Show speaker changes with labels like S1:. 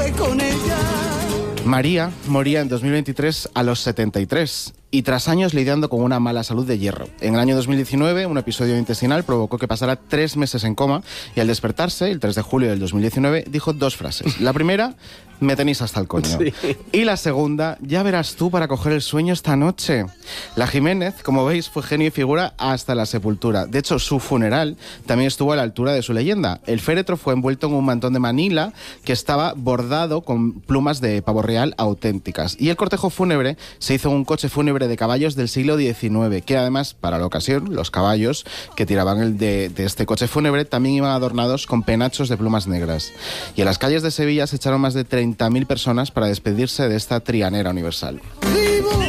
S1: fue con ella.
S2: María moría en 2023 a los 73 y tras años lidiando con una mala salud de hierro. En el año 2019, un episodio intestinal provocó que pasara 3 meses en coma y al despertarse, el 3 de julio del 2019, dijo 2 frases. La primera, me tenéis hasta el coño. Sí. Y la segunda, ya verás tú para coger el sueño esta noche. La Jiménez, como veis, fue genio y figura hasta la sepultura. De hecho, su funeral también estuvo a la altura de su leyenda. El féretro fue envuelto en un mantón de Manila que estaba bordado con plumas de pavo real auténticas. Y el cortejo fúnebre se hizo en un coche fúnebre de caballos del siglo XIX, que además, para la ocasión, los caballos que tiraban de este coche fúnebre también iban adornados con penachos de plumas negras. Y en las calles de Sevilla se echaron más de 30.000 personas para despedirse de esta trianera universal.